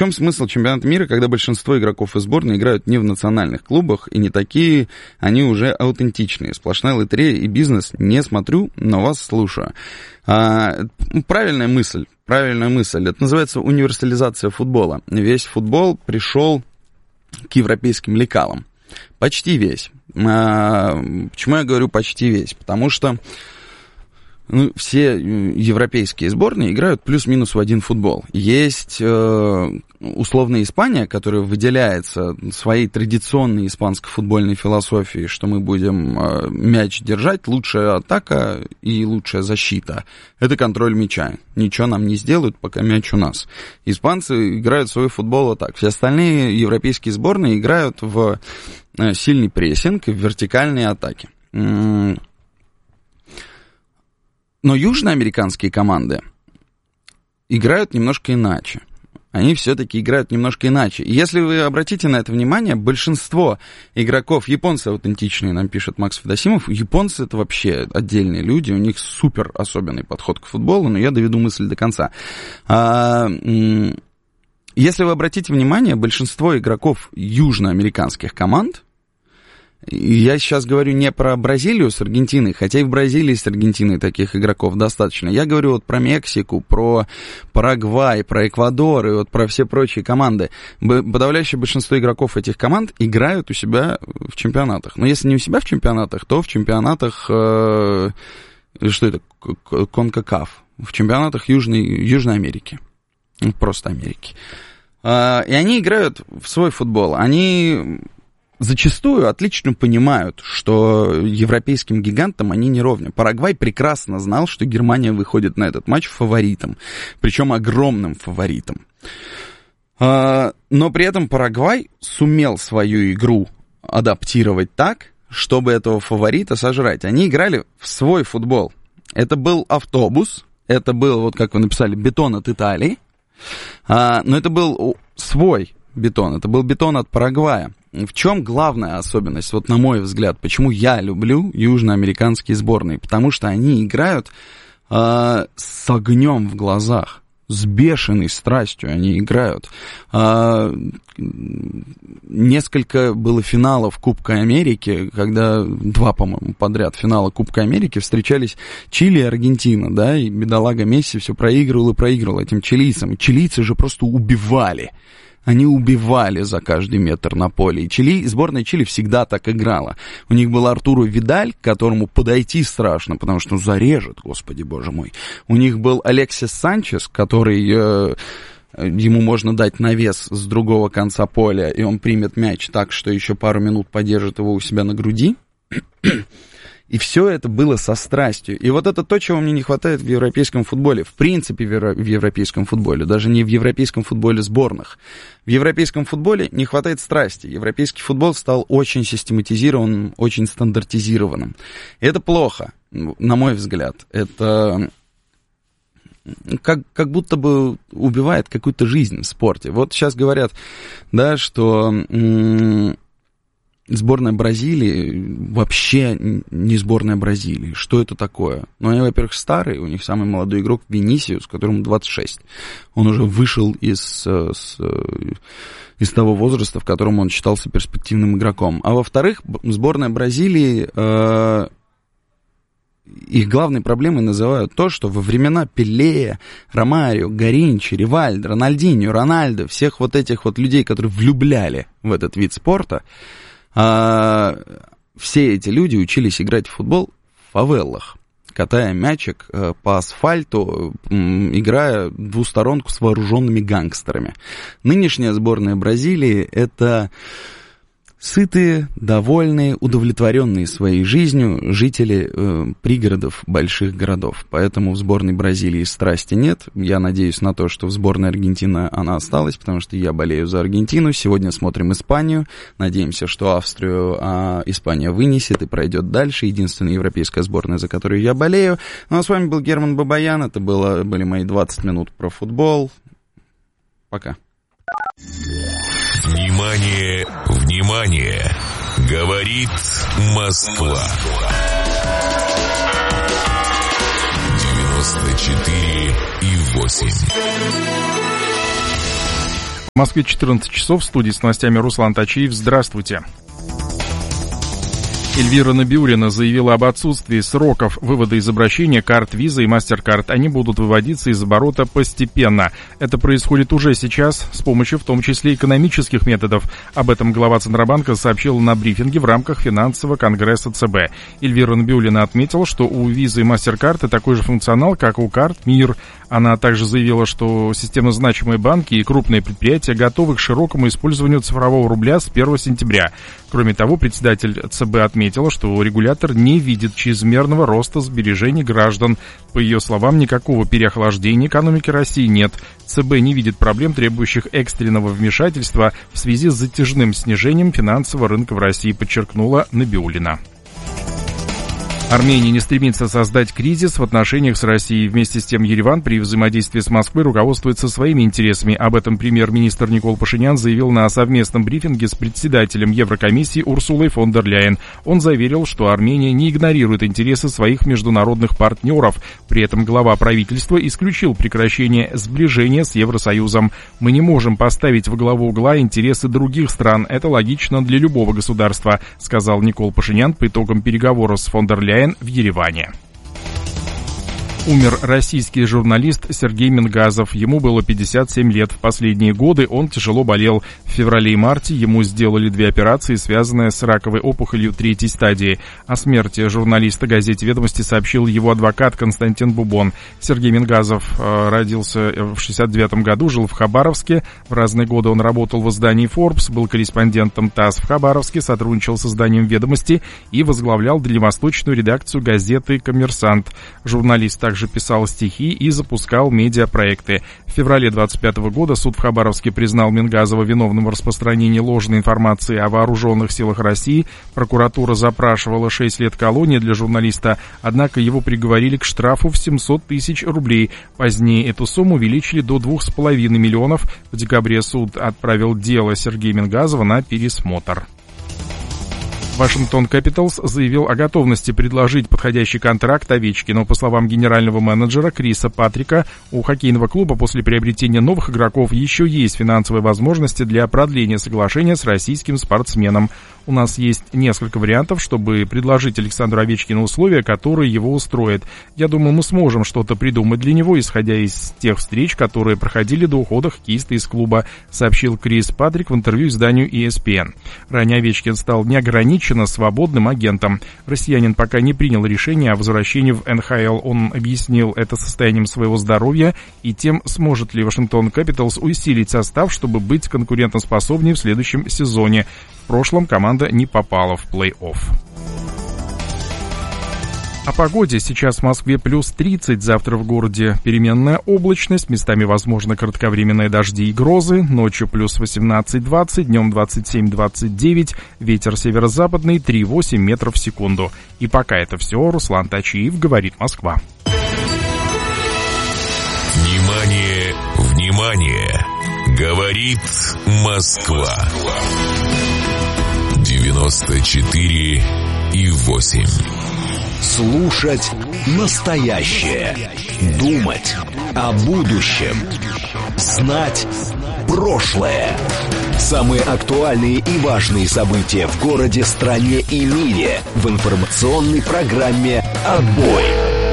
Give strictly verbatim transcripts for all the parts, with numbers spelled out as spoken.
чем смысл чемпионата мира, когда большинство игроков из сборной играют не в национальных клубах, и не такие, они уже аутентичные. Сплошная лотерея и бизнес. Не смотрю, но вас слушаю. А, правильная мысль, правильная мысль. Это называется универсализация футбола. Весь футбол пришел к европейским лекалам. Почти весь. А, почему я говорю почти весь? Потому что ну, все европейские сборные играют плюс-минус в один футбол. Есть э, условная Испания, которая выделяется своей традиционной испанской футбольной философией, что мы будем э, мяч держать, лучшая атака и лучшая защита. Это контроль мяча. Ничего нам не сделают, пока мяч у нас. Испанцы играют свой футбол вот так. Все остальные европейские сборные играют в э, сильный прессинг и в вертикальные атаки. Но южноамериканские команды играют немножко иначе. Они все-таки играют немножко иначе. И если вы обратите на это внимание, большинство игроков, японцы аутентичные, нам пишет Макс Федосимов, японцы это вообще отдельные люди, у них супер особенный подход к футболу, но я доведу мысль до конца. А, если вы обратите внимание, большинство игроков южноамериканских команд, я сейчас говорю не про Бразилию с Аргентиной, хотя и в Бразилии с Аргентиной таких игроков достаточно. Я говорю вот про Мексику, про Парагвай, про Эквадор и вот про все прочие команды. Подавляющее большинство игроков этих команд играют у себя в чемпионатах. Но если не у себя в чемпионатах, то в чемпионатах, э, что это, Конкакаф, в чемпионатах Южной, Южной Америки, просто Америки. Э, и они играют в свой футбол. Они зачастую отлично понимают, что европейским гигантам они не ровня. Парагвай прекрасно знал, что Германия выходит на этот матч фаворитом, причем огромным фаворитом. Но при этом Парагвай сумел свою игру адаптировать так, чтобы этого фаворита сожрать. Они играли в свой футбол. Это был автобус, это был, вот как вы написали, бетон от Италии, но это был свой бетон, это был бетон от Парагвая. В чем главная особенность, вот на мой взгляд, почему я люблю южноамериканские сборные? Потому что они играют э, с огнем в глазах, с бешеной страстью они играют. Э, несколько было финалов Кубка Америки, когда два, по-моему, подряд финала Кубка Америки встречались Чили и Аргентина, да, и бедолага Месси все проигрывал и проигрывал этим чилийцам. И чилийцы же просто убивали. Они убивали за каждый метр на поле. И Чили, сборная Чили всегда так играла. У них был Артуро Видаль, к которому подойти страшно, потому что ну, зарежет, господи боже мой. У них был Алексис Санчес, который... Э, ему можно дать навес с другого конца поля, и он примет мяч так, что еще пару минут подержит его у себя на груди. И все это было со страстью. И вот это то, чего мне не хватает в европейском футболе. В принципе, в европейском футболе. Даже не в европейском футболе сборных. В европейском футболе не хватает страсти. Европейский футбол стал очень систематизированным, очень стандартизированным. И это плохо, на мой взгляд. Это как, как будто бы убивает какую-то жизнь в спорте. Вот сейчас говорят, да, что... М- Сборная Бразилии вообще не сборная Бразилии. Что это такое? Ну, они, во-первых, старые. У них самый молодой игрок Винисиус, которому двадцать шесть. Он уже вышел из, с, из того возраста, в котором он считался перспективным игроком. А во-вторых, сборная Бразилии... Э, их главной проблемой называют то, что во времена Пеле, Ромарио, Гаринчи, Ривальдо, Рональдиньо, Рональдо, всех вот этих вот людей, которые влюбляли в этот вид спорта, А, все эти люди учились играть в футбол в фавелах, катая мячик э, по асфальту, э, играя двусторонку с вооруженными гангстерами. Нынешняя сборная Бразилии — это сытые, довольные, удовлетворенные своей жизнью жители э, пригородов больших городов. Поэтому в сборной Бразилии страсти нет. Я надеюсь на то, что в сборной Аргентины она осталась, потому что я болею за Аргентину. Сегодня смотрим Испанию. Надеемся, что Австрию а, Испания вынесет и пройдет дальше. Единственная европейская сборная, за которую я болею. Ну а с вами был Герман Бабаян. Это было, были мои двадцать минут про футбол. Пока. Внимание, внимание! Говорит Москва. девяносто четыре и восемь. В Москве четырнадцать часов, в студии с новостями Руслан Тачиев. Здравствуйте. Эльвира Набиуллина заявила об отсутствии сроков вывода из обращения карт Visa и MasterCard. Они будут выводиться из оборота постепенно. Это происходит уже сейчас, с помощью в том числе экономических методов. Об этом глава Центробанка сообщила на брифинге в рамках финансового конгресса ЦБ. Эльвира Набиуллина отметила, что у Visa и MasterCard такой же функционал, как у карт МИР. Она также заявила, что системно значимые банки и крупные предприятия готовы к широкому использованию цифрового рубля с первого сентября. Кроме того, председатель ЦБ отметила, что регулятор не видит чрезмерного роста сбережений граждан. По ее словам, никакого переохлаждения экономики России нет. ЦБ не видит проблем, требующих экстренного вмешательства в связи с затяжным снижением финансового рынка в России, подчеркнула Набиуллина. Армения не стремится создать кризис в отношениях с Россией. Вместе с тем Ереван при взаимодействии с Москвой руководствуется своими интересами. Об этом премьер-министр Никол Пашинян заявил на совместном брифинге с председателем Еврокомиссии Урсулой фон дер Ляйен. Он заверил, что Армения не игнорирует интересы своих международных партнеров. При этом глава правительства исключил прекращение сближения с Евросоюзом. «Мы не можем поставить во главу угла интересы других стран. Это логично для любого государства», сказал Никол Пашинян по итогам переговоров с фон дер Ляйен в Ереване. Умер российский журналист Сергей Мингазов. Ему было пятьдесят семь лет. В последние годы он тяжело болел. В феврале и марте ему сделали две операции, связанные с раковой опухолью третьей стадии. О смерти журналиста газете «Ведомости» сообщил его адвокат Константин Бубон. Сергей Мингазов э, родился в шестьдесят девятом году, жил в Хабаровске. В разные годы он работал в издании Forbes, был корреспондентом ТАСС в Хабаровске, сотрудничал с изданием «Ведомости» и возглавлял дальневосточную редакцию газеты «Коммерсант». Журналист также также писал стихи и запускал медиапроекты. В феврале двадцать пятого года суд в Хабаровске признал Мингазова виновным в распространении ложной информации о вооруженных силах России. Прокуратура запрашивала шесть лет колонии для журналиста, однако его приговорили к штрафу в семьсот тысяч рублей. Позднее эту сумму увеличили до двух с половиной миллионов. В декабре суд отправил дело Сергея Мингазова на пересмотр. Вашингтон Капиталс заявил о готовности предложить подходящий контракт Овечкину. По словам генерального менеджера Криса Патрика, у хоккейного клуба после приобретения новых игроков еще есть финансовые возможности для продления соглашения с российским спортсменом. У нас есть несколько вариантов, чтобы предложить Александру Овечкину условия, которые его устроят. Я думаю, мы сможем что-то придумать для него, исходя из тех встреч, которые проходили до ухода хоккеиста из клуба, сообщил Крис Патрик в интервью изданию и эс пи эн. Ранее Овечкин стал неограниченно свободным агентом. Россиянин пока не принял решение о возвращении в эн ха эл. Он объяснил это состоянием своего здоровья и тем, сможет ли Вашингтон Капиталс усилить состав, чтобы быть конкурентоспособнее в следующем сезоне. В прошлом команда не попала в плей-офф. О погоде. Сейчас в Москве плюс тридцать, завтра в городе переменная облачность, местами возможны кратковременные дожди и грозы, ночью плюс восемнадцать-двадцать, днем двадцать семь-двадцать девять, ветер северо-западный три-восемь метров в секунду. И пока это все, Руслан Тачиев, говорит Москва. Внимание, внимание! Говорит Москва. девяносто четыре и восемь. Слушать настоящее. Думать о будущем. Знать прошлое. Самые актуальные и важные события в городе, стране и мире в информационной программе «Отбой».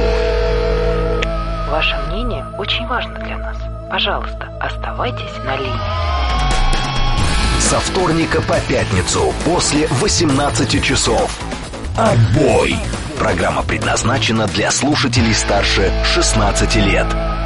Ваше мнение очень важно для нас. Пожалуйста, оставайтесь на линии. Со вторника по пятницу после восемнадцати часов. «Отбой». Программа предназначена для слушателей старше шестнадцати лет.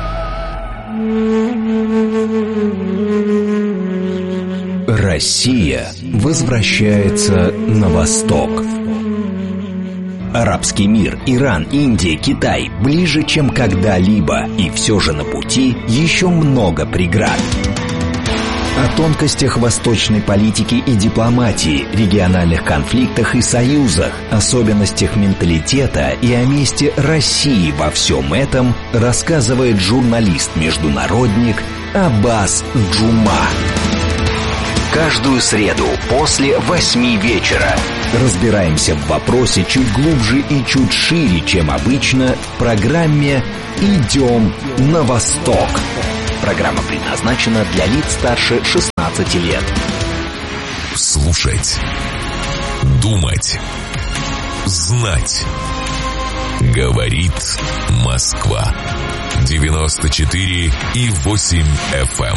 Россия возвращается на восток. Арабский мир, Иран, Индия, Китай ближе, чем когда-либо, и все же на пути еще много преград. О тонкостях восточной политики и дипломатии, региональных конфликтах и союзах, особенностях менталитета и о месте России во всем этом рассказывает журналист-международник Аббас Джума. Каждую среду после восьми вечера разбираемся в вопросе чуть глубже и чуть шире, чем обычно, в программе «Идем на восток». Программа предназначена для лиц старше шестнадцати лет. Слушать. Думать. Знать. Говорит Москва. девяносто четыре и восемь эф эм.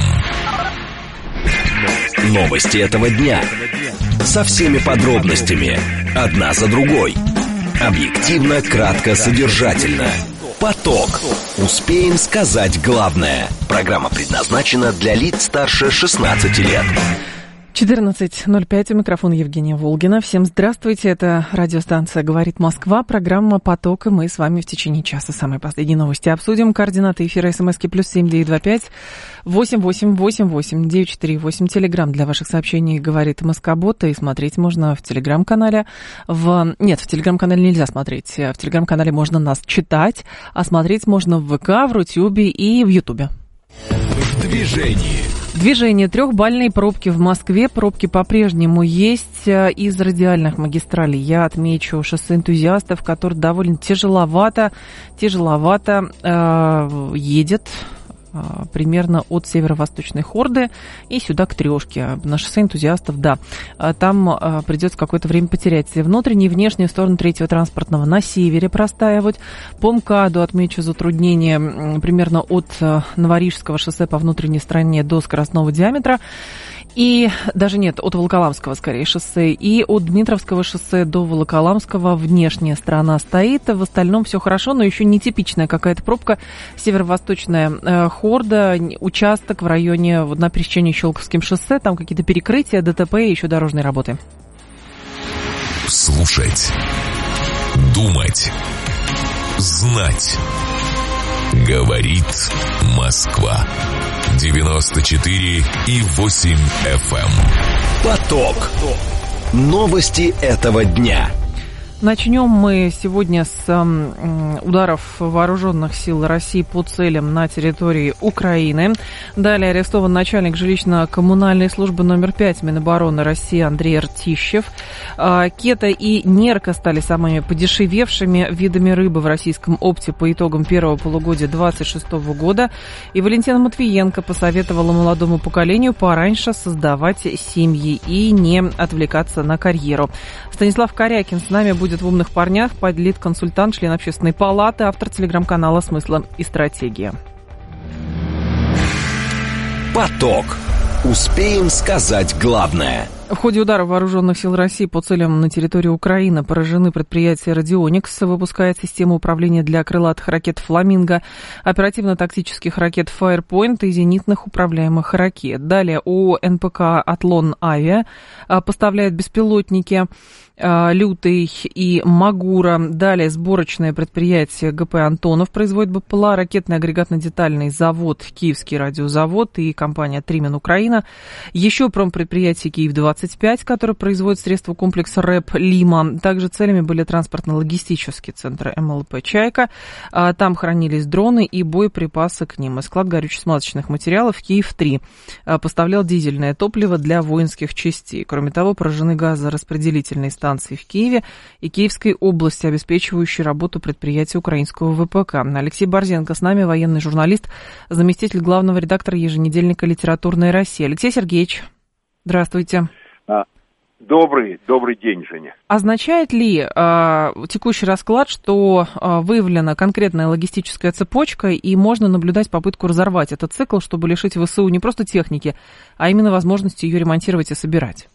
Новости этого дня. Со всеми подробностями. Одна за другой. Объективно, кратко, содержательно. Поток. Успеем сказать главное. Программа предназначена для лиц старше шестнадцати лет. четырнадцать ноль пять, у микрофона Евгения Волгина. Всем здравствуйте, это радиостанция «Говорит Москва», программа «Поток», и мы с вами в течение часа самые последние новости обсудим. Координаты эфира смски плюс семь девять два пять восемь восемь восемь восемь девять четыре восемь. Телеграм для ваших сообщений «Говорит Москобот», и смотреть можно в телеграм-канале. В... Нет, в телеграм-канале нельзя смотреть, в телеграм-канале можно нас читать, а смотреть можно в ВК, в Рутюбе и в Ютубе. В движении. Движение. Трехбальные пробки в Москве. Пробки по-прежнему есть из радиальных магистралей. Я отмечу шоссе Энтузиастов, который довольно тяжеловато, тяжеловато э, едет э, примерно от северо-восточной Хорды и сюда к Трешке. На шоссе Энтузиастов, да, там э, придется какое-то время потерять. Внутреннюю и внешнюю сторону третьего транспортного на севере простаивать. По МКАДу отмечу затруднение примерно от Новорижского шоссе по внутренней стороне до скоростного диаметра. И даже нет, от Волоколамского, скорее, шоссе. И от Дмитровского шоссе до Волоколамского внешняя сторона стоит. В остальном все хорошо, но еще нетипичная какая-то пробка. Северо-восточная э, Хорда, участок в районе, вот, на пересечении Щелковским шоссе. Там какие-то перекрытия, ДТП и еще дорожные работы. Слушать. Думать. Знать. Говорит Москва. девяносто четыре и восемь эф эм. Поток. Новости этого дня. Начнем мы сегодня с э, ударов вооруженных сил России по целям на территории Украины. Далее арестован начальник жилищно-коммунальной службы номер пять Минобороны России Андрей Ртищев. Э, кета и нерка стали самыми подешевевшими видами рыбы в российском опте по итогам первого полугодия две тысячи двадцать шестого года. И Валентина Матвиенко посоветовала молодому поколению пораньше создавать семьи и не отвлекаться на карьеру. Станислав Корякин с нами будет в «Умных парнях», подлит-консультант, член Общественной палаты, автор телеграм-канала «Смысла и стратегия». Поток. Успеем сказать главное. В ходе удара вооруженных сил России по целям на территории Украины поражены предприятия «Радионикс», выпускает систему управления для крылатых ракет «Фламинго», оперативно-тактических ракет «Фаерпоинт» и зенитных управляемых ракет. Далее ООО эн пэ ка «Атлон Авиа» поставляет беспилотники «Лютый» и «Магура». Далее сборочное предприятие гэ пэ «Антонов» производит бэ пэ эл а, ракетный агрегатно-детальный завод «Киевский радиозавод» и компания «Тримен Украина». Еще промпредприятие «Киев двадцать пять», который производит средства комплекса РЭП «Лима». Также целями были транспортно-логистические центры эм эл пэ «Чайка». Там хранились дроны и боеприпасы к ним. И склад горюче-смазочных материалов «Киев три» поставлял дизельное топливо для воинских частей. Кроме того, поражены газораспределительные станции в Киеве и Киевской области, обеспечивающей работу предприятия украинского вэ пэ ка. Алексей Борзенко с нами, военный журналист, заместитель главного редактора еженедельника «Литературная Россия». Алексей Сергеевич, здравствуйте. Добрый, добрый день, Женя. Означает ли э, текущий расклад, что э, выявлена конкретная логистическая цепочка и можно наблюдать попытку разорвать этот цикл, чтобы лишить вэ эс у не просто техники, а именно возможности ее ремонтировать и собирать?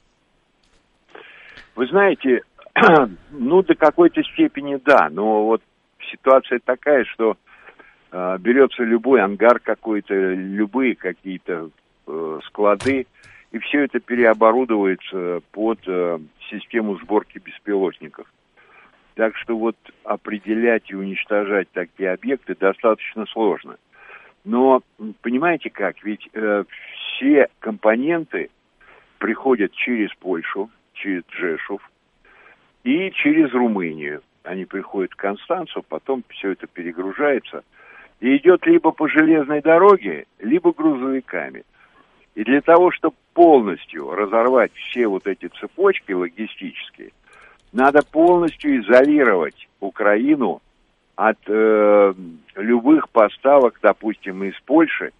Вы знаете, ну, до какой-то степени да, но вот ситуация такая, что э, берется любой ангар какой-то, любые какие-то э, склады, и все это переоборудуется под э, систему сборки беспилотников. Так что вот определять и уничтожать такие объекты достаточно сложно. Но понимаете как, ведь э, все компоненты приходят через Польшу, через Джешов и через Румынию. Они приходят в Констанцу, потом все это перегружается и идет либо по железной дороге, либо грузовиками. И для того, чтобы полностью разорвать все вот эти цепочки логистические, надо полностью изолировать Украину от э, любых поставок, допустим, из Польши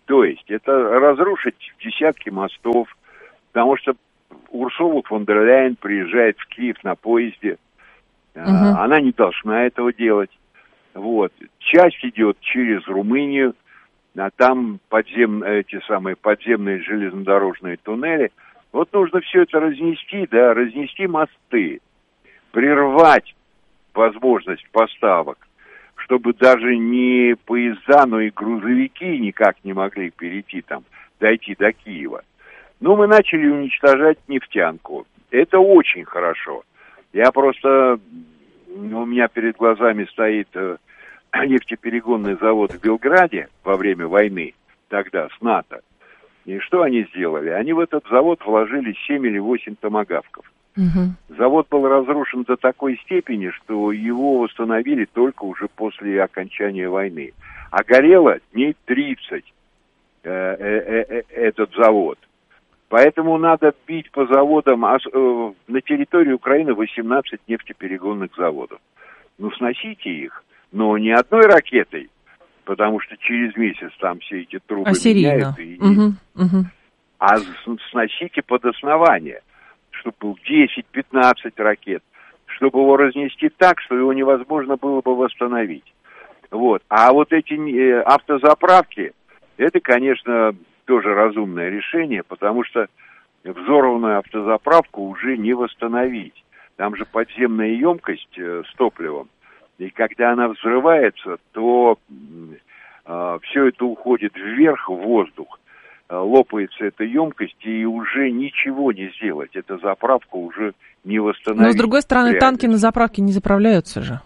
То есть это разрушить десятки мостов, потому что Урсула фон дер Ляйен приезжает в Киев на поезде. Uh-huh. Она не должна этого делать. Вот. Часть идет через Румынию, а там подзем... эти самые подземные железнодорожные туннели. Вот нужно все это разнести, да, разнести мосты, прервать возможность поставок, чтобы даже не поезда, но и грузовики никак не могли перейти там, дойти до Киева. Но мы начали уничтожать нефтянку. Это очень хорошо. Я просто... У меня перед глазами стоит э, нефтеперегонный завод в Белграде во время войны, тогда, с НАТО. И что они сделали? Они в этот завод вложили семь или восемь томагавков. Угу. Завод был разрушен до такой степени, что его восстановили только уже после окончания войны. А горело дней тридцать э, э, э, этот завод. Поэтому надо бить по заводам. А, э, на территории Украины восемнадцать нефтеперегонных заводов. Ну, сносите их, но не одной ракетой, потому что через месяц там все эти трубы а меняют. И, угу, угу. А сносите под основание, чтобы был десять-пятнадцать ракет, чтобы его разнести так, что его невозможно было бы восстановить. Вот. А вот эти э, автозаправки, это, конечно... тоже разумное решение, потому что взорванную автозаправку уже не восстановить. Там же подземная емкость э, с топливом, и когда она взрывается, то э, все это уходит вверх в воздух, э, лопается эта емкость, и уже ничего не сделать. Эта заправка уже не восстановить. Но, с другой стороны, реально. Танки на заправке не заправляются же.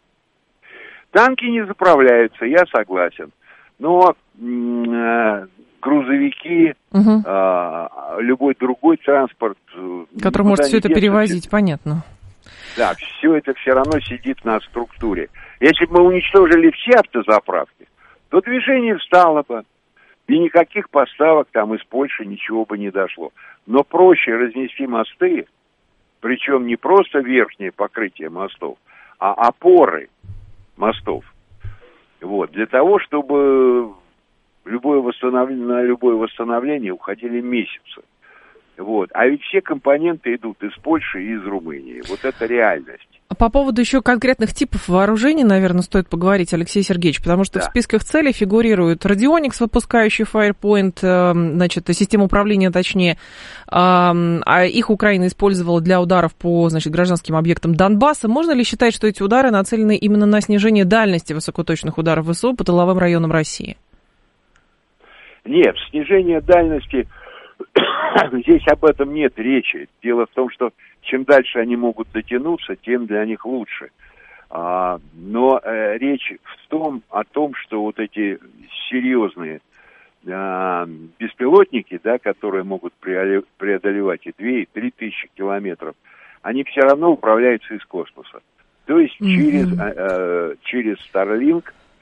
Танки не заправляются, я согласен. Но... Э, грузовики, угу. а, любой другой транспорт. Который может все это перевозить, все... понятно. Да, все это все равно сидит на структуре. Если бы мы уничтожили все автозаправки, то движение встало бы, и никаких поставок там из Польши ничего бы не дошло. Но проще разнести мосты, причем не просто верхнее покрытие мостов, а опоры мостов. Вот, для того, чтобы... Любое восстановление, на любое восстановление уходили месяцы. Вот. А ведь все компоненты идут из Польши и из Румынии. Вот это реальность. По поводу еще конкретных типов вооружений, наверное, стоит поговорить, Алексей Сергеевич, потому что да. в списках целей фигурирует радионикс, выпускающий Firepoint, значит, система управления, точнее, а их Украина использовала для ударов по, значит, гражданским объектам Донбасса. Можно ли считать, что эти удары нацелены именно на снижение дальности высокоточных ударов ВСУ по тыловым районам России? Нет, снижение дальности, здесь об этом нет речи. Дело в том, что чем дальше они могут дотянуться, тем для них лучше. А, но э, речь в том, о том, что вот эти серьезные а, беспилотники, да, которые могут преодолевать и две, и три тысячи километров, они все равно управляются из космоса. То есть mm-hmm. через, э, через Starlink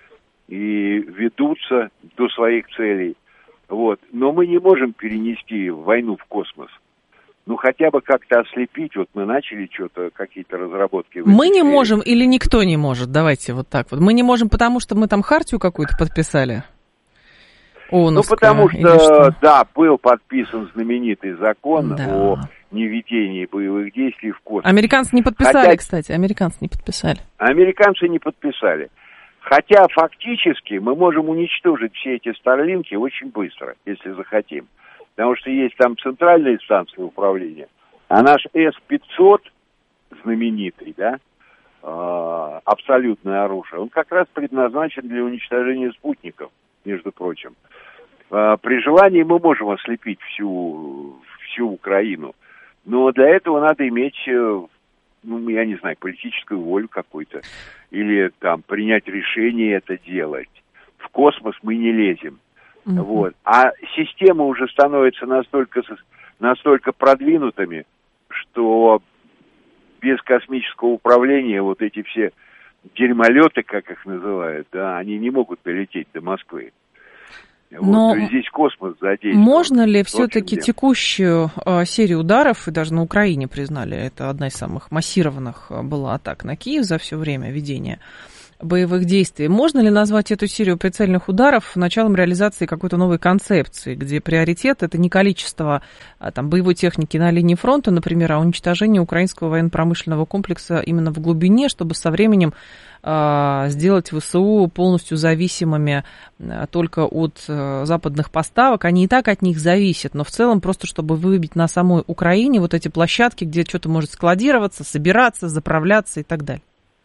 и ведутся до своих целей. Вот. Но мы не можем перенести войну в космос. Ну, хотя бы как-то ослепить. Вот мы начали что-то, какие-то разработки. Мы не можем или никто не может? Давайте вот так вот. Мы не можем, потому что мы там хартию какую-то подписали? ООНовскую, ну, потому что, что, да, был подписан знаменитый закон да. о неведении боевых действий в космосе. Американцы не подписали, хотя... кстати. Американцы не подписали. Американцы не подписали. Хотя фактически мы можем уничтожить все эти старлинки очень быстро, если захотим. Потому что есть там центральные станции управления, а наш эс пятьсот, знаменитый, да, э, абсолютное оружие, он как раз предназначен для уничтожения спутников, между прочим. Э, при желании мы можем ослепить всю, всю Украину, но для этого надо иметь... ну, я не знаю, политическую волю какую-то, или там принять решение это делать. В космос мы не лезем. Mm-hmm. Вот. А системы уже становятся настолько, настолько продвинутыми, что без космического управления вот эти все дерьмолеты, как их называют, да, они не могут долететь до Москвы. Вот, но то есть здесь космос задействован. Можно ли все-таки текущую э, серию ударов, и даже на Украине признали, это одна из самых массированных была атак на Киев за все время ведения боевых действий. Можно ли назвать эту серию прицельных ударов началом реализации какой-то новой концепции, где приоритет — это не количество а, там, боевой техники на линии фронта, например, а уничтожение украинского военно-промышленного комплекса именно в глубине, чтобы со временем а, сделать ВСУ полностью зависимыми а, только от а, западных поставок? Они и так от них зависят, но в целом просто чтобы выбить на самой Украине вот эти площадки, где что-то может складироваться, собираться, заправляться и так далее.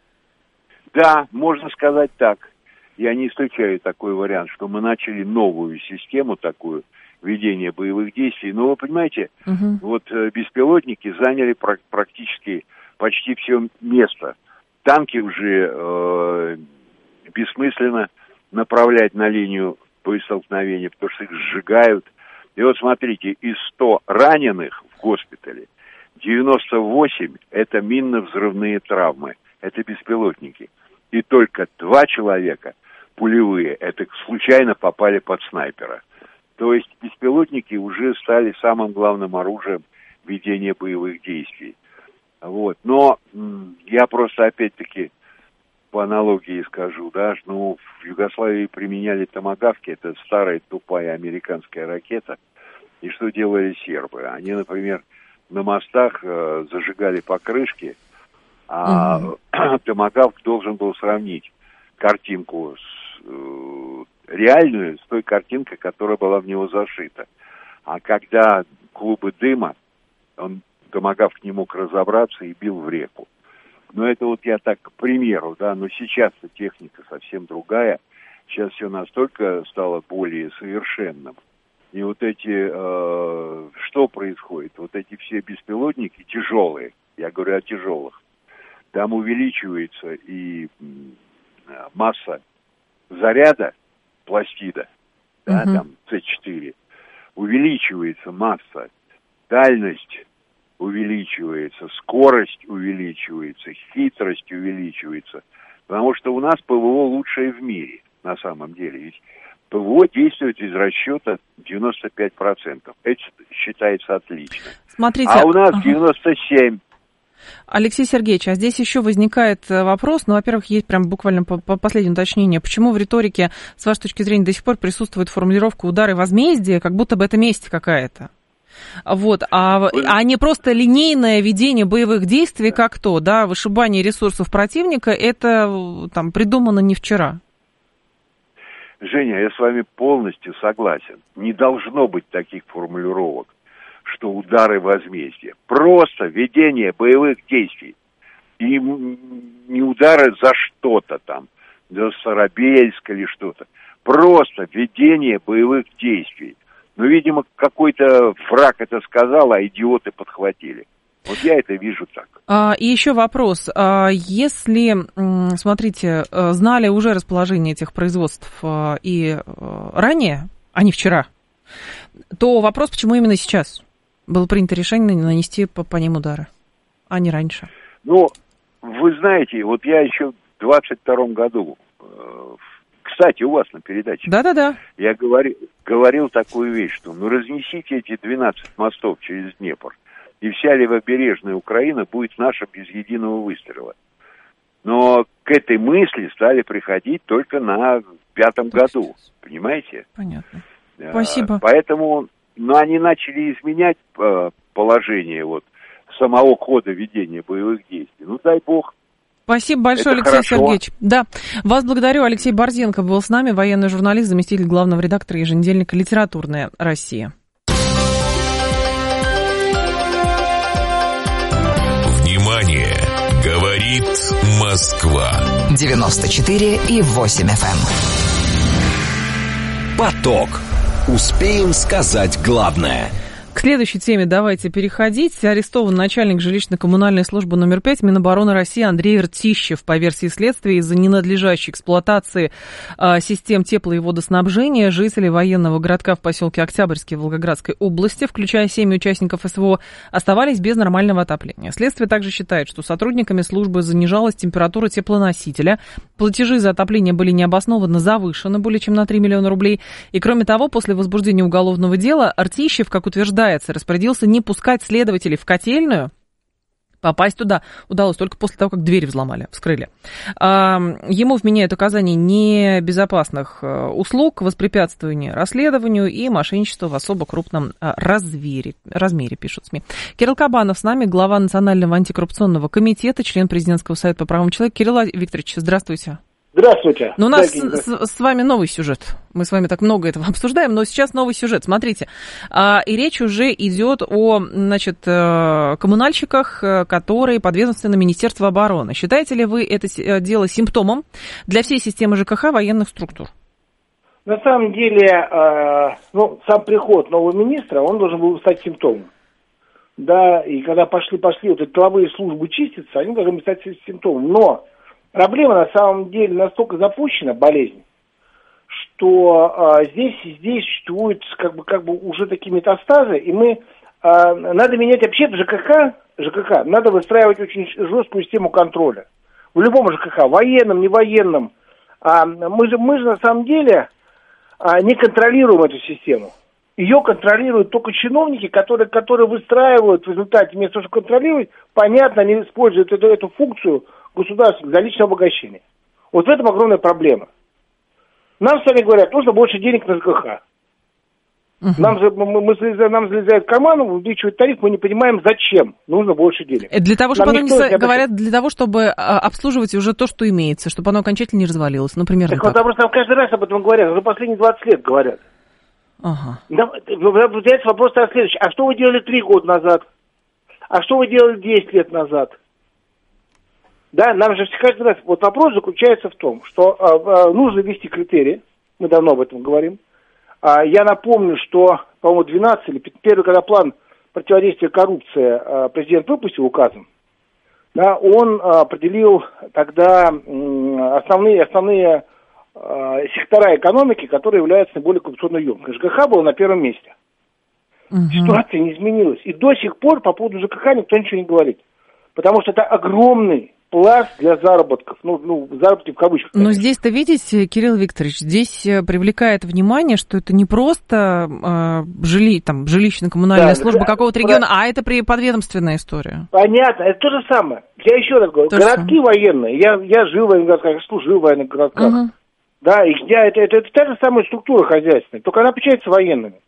Да, можно сказать так. Я не исключаю такой вариант, что мы начали новую систему такую ведения боевых действий. Но вы понимаете, угу. вот э, беспилотники заняли пр- практически почти все место. Танки уже э, бессмысленно направлять на линию боестолкновения, потому что их сжигают. И вот смотрите, из ста раненых в госпитале девяносто восемь это минно-взрывные травмы, это беспилотники. И только два человека, пулевые, это случайно попали под снайпера. То есть беспилотники уже стали самым главным оружием ведения боевых действий. Вот. Но м- я просто опять-таки по аналогии скажу, да, ну, в Югославии применяли томагавки, это старая тупая американская ракета. И что делали сербы? Они, например, на мостах э, зажигали покрышки, а угу. томагавк должен был сравнить картинку с, э, реальную с той картинкой, которая была в него зашита. А когда клубы дыма, он, томагавк не мог разобраться и бил в реку. Но это вот я так к примеру, да, но сейчас-то техника совсем другая. Сейчас все настолько стало более совершенным. И вот эти, э, что происходит? Вот эти все беспилотники тяжелые, я говорю о тяжелых, там увеличивается и масса заряда, пластида, да, uh-huh. там С четыре, увеличивается масса, дальность увеличивается, скорость увеличивается, хитрость увеличивается, потому что у нас ПВО лучшее в мире, на самом деле. Ведь ПВО действует из расчета девяносто пять процентов. Это считается отлично. Смотрите, а у нас ага. девяносто семь процентов. Алексей Сергеевич, а здесь еще возникает вопрос, ну, во-первых, есть прям буквально по, по последнее уточнение, почему в риторике, с вашей точки зрения, до сих пор присутствует формулировка «удары возмездия», как будто бы это месть какая-то? Вот, а, а не просто линейное ведение боевых действий, как то, да, вышибание ресурсов противника, это там придумано не вчера. Женя, я с вами полностью согласен. Не должно быть таких формулировок, что удары возмездия. Просто ведение боевых действий. И не удары за что-то там, за Старобельск или что-то. Просто ведение боевых действий. Но, видимо, какой-то враг это сказал, а идиоты подхватили. Вот я это вижу так. А, и еще вопрос. А, если, смотрите, знали уже расположение этих производств и ранее, а не вчера, то вопрос, почему именно сейчас было принято решение нанести по, по ним удары, а не раньше? Ну, вы знаете, вот я еще в двадцать втором году, кстати, у вас на передаче, да-да-да, я говори, говорил такую вещь, что ну разнесите эти двенадцать мостов через Днепр, и вся левобережная Украина будет наша без единого выстрела. Но к этой мысли стали приходить только на пятом году, понимаете? Понятно. Спасибо. Поэтому, ну, они начали изменять положение вот самого хода ведения боевых действий. Ну, дай бог. Спасибо большое, это Алексей хорошо. Сергеевич. Да, вас благодарю. Алексей Борзенко был с нами, военный журналист, заместитель главного редактора еженедельника «Литературная Россия». Внимание! Говорит Москва. девяносто четыре и восемь эф эм. Поток. Успеем сказать главное. К следующей теме давайте переходить. Арестован начальник жилищно-коммунальной службы номер пять Минобороны России Андрей Ртищев по версии следствия из-за ненадлежащей эксплуатации а, систем тепло- и водоснабжения. Жители военного городка в поселке Октябрьский Волгоградской области, включая семь участников СВО, оставались без нормального отопления. Следствие также считает, что сотрудниками службы занижалась температура теплоносителя, платежи за отопление были необоснованно завышены более чем на три миллиона рублей. И кроме того, после возбуждения уголовного дела Ртищев, как утверждается, распорядился не пускать следователей в котельную Попасть туда удалось только после того, как двери взломали, вскрыли. Ему вменяют указания небезопасных услуг, воспрепятствования расследованию и мошенничество в особо крупном размере, размере, пишут СМИ. Кирилл Кабанов с нами, глава Национального антикоррупционного комитета, член Президентского совета по правам человека. Кирилл Викторович, здравствуйте. Здравствуйте. Ну, у нас с, с, с вами новый сюжет. Мы с вами так много этого обсуждаем, но сейчас новый сюжет. Смотрите, а, и речь уже идет о, значит, коммунальщиках, которые подведомственны Министерству обороны. Считаете ли вы это дело симптомом для всей системы ЖКХ военных структур? На самом деле, э, ну, сам приход нового министра, он должен был стать симптомом. Да, и когда пошли-пошли вот эти тыловые службы чиститься, они должны стать симптомом. Но проблема на самом деле настолько запущена, болезнь, что э, здесь, здесь существуют как бы, как бы уже такие метастазы, и мы, э, надо менять вообще в ЖКХ, ЖКХ, надо выстраивать очень жесткую систему контроля. В любом ЖКХ, военном, не военном. А мы же, мы же на самом деле а, не контролируем эту систему. Ее контролируют только чиновники, которые, которые выстраивают в результате, вместо того, чтобы контролировать, понятно, они используют эту, эту функцию государства для личного обогащения. Вот в этом огромная проблема. Нам с вами говорят, нужно больше денег на ЖКХ. Uh-huh. Нам, мы, мы, нам залезают в карман, увеличивают тариф, мы не понимаем, зачем нужно больше денег. Для того, чтобы нам оно не, не говорят, для того, чтобы обслуживать уже то, что имеется, чтобы оно окончательно не развалилось, ну, примерно так. Так вот, просто нам каждый раз об этом говорят, уже последние двадцать лет говорят. Ага. Здесь вопрос следующий. А что вы делали три года назад? А что вы делали десять лет назад? Да, нам же каждый раз... Вот вопрос заключается в том, что а, а, нужно ввести критерии. Мы давно об этом говорим. А, я напомню, что, по-моему, двенадцатый или первый, когда план противодействия коррупции а, президент выпустил указом, да, он а, определил тогда м, основные, основные а, сектора экономики, которые являются наиболее коррупционно емкими. ЖКХ был на первом месте. Угу. Ситуация не изменилась. И до сих пор по поводу ЖКХ никто ничего не говорит. Потому что это огромный пласт для заработков, ну, ну заработки в кавычках. Но здесь-то, видите, Кирилл Викторович, здесь привлекает внимание, что это не просто э, жили, там, жилищно-коммунальная да, служба да, какого-то региона, про... а это подведомственная история. Понятно, это то же самое. Я еще раз говорю, то городки военные, я, я жил в военных городках, я служил в военных городках. Угу. Да, и я, это, это, это та же самая структура хозяйственная, только она отличается военными.